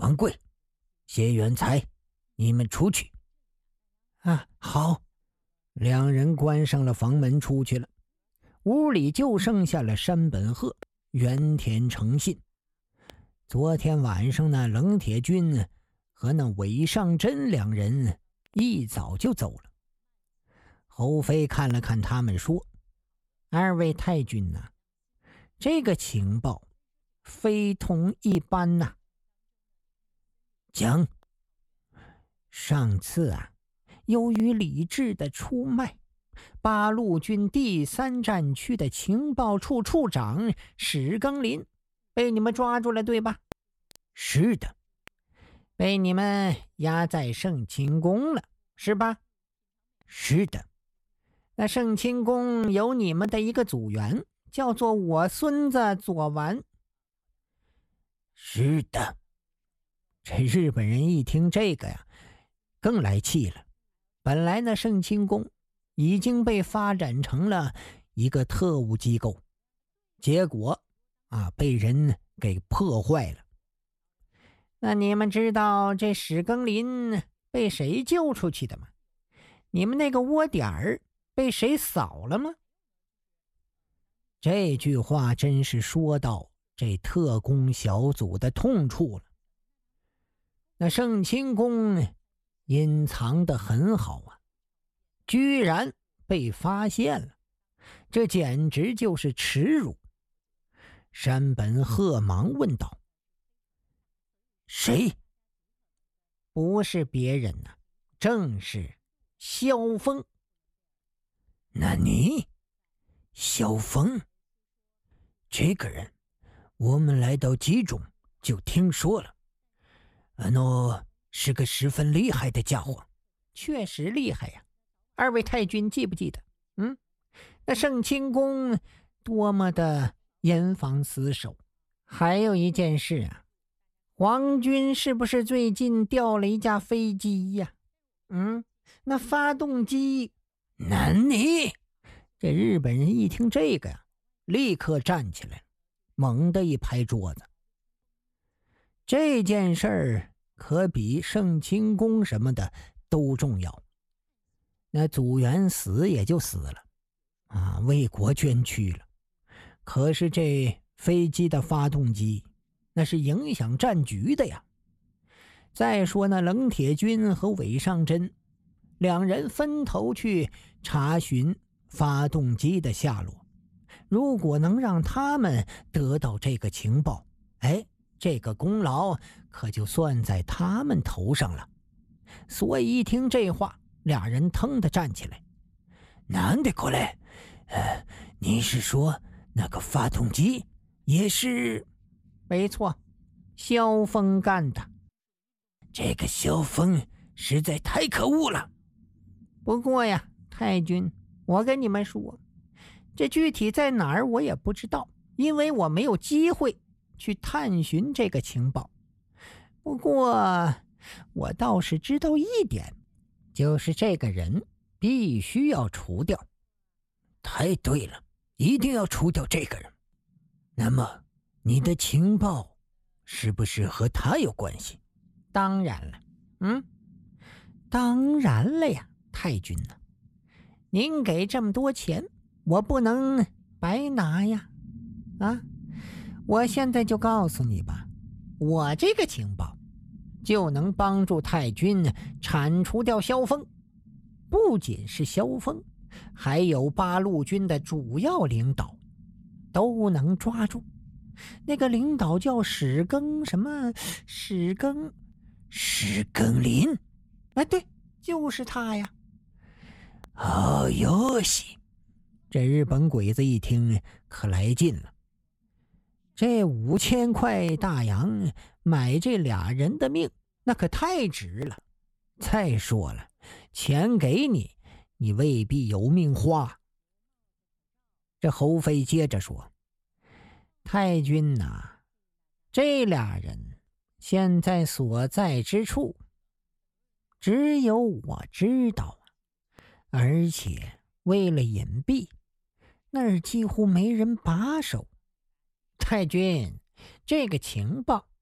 王贵、谢元才，你们出去。 啊，好。两人关上了房门出去了。屋里就剩下了山本鹤、原田诚信。昨天晚上呢，冷铁军和那韦尚真两人一早就走了。侯飞看了看他们说：“二位太君呐，这个情报非同一般呐。” 讲。 上次啊，由于李治的出卖，八路军第3战区的情报处处长史庚林被你们抓住了，对吧？ 是的。 被你们押在圣清宫了，是吧？ 是的。 那圣清宫有你们的一个组员，叫做我孙子左丸。 是的。 这日本人一听这个呀，更来气了。本来呢，圣清宫已经被发展成了一个特务机构，结果被人给破坏了。那你们知道这史庚林被谁救出去的吗？你们那个窝点儿被谁扫了吗？这句话真是说到这特工小组的痛处了。那圣清宫隐藏得很好啊，居然被发现了，这简直就是耻辱。山本鹤忙问道：“ 谁？” 不是别人呐，正是萧峰。 那你萧峰这个人，我们来到集中就听说了，是个十分厉害的家伙。 确实厉害呀。二位太君记不记得那圣清宫多么的严防死守。还有一件事啊，皇军是不是最近调了一架飞机呀？那发动机。 南你。 这日本人一听这个呀，立刻站起来，猛地一拍桌子。这件事儿可比圣清宫什么的都重要。那组员死也就死了为国捐躯了，可是这飞机的发动机那是影响战局的呀。再说那冷铁军和韦尚真两人分头去查询发动机的下落，如果能让他们得到这个情报，这个功劳可就算在他们头上了。所以一听这话，俩人腾地站起来。 なんでこれ？你是说那个发动机也是？ 没错，萧峰干的。 这个萧峰实在太可恶了。 不过呀，太君，我跟你们说，这具体在哪儿我也不知道，因为我没有机会去探寻这个情报。不过我倒是知道一点，就是这个人必须要除掉。 太对了，一定要除掉这个人。那么你的情报是不是和他有关系？ 当然了。当然了呀，太君呐，您给这么多钱，我不能白拿呀。我现在就告诉你吧，我这个情报就能帮助太君铲除掉萧峰。不仅是萧峰，还有八路军的主要领导都能抓住。那个领导叫史庚林。 对，就是他呀。 哟西。 这日本鬼子一听可来劲了，这5000块大洋买这俩人的命，那可太值了。再说了，钱给你，你未必有命花。这侯飞接着说：“太君呐，这俩人现在所在之处，只有我知道而且为了隐蔽，那儿几乎没人把守。太君，这个情报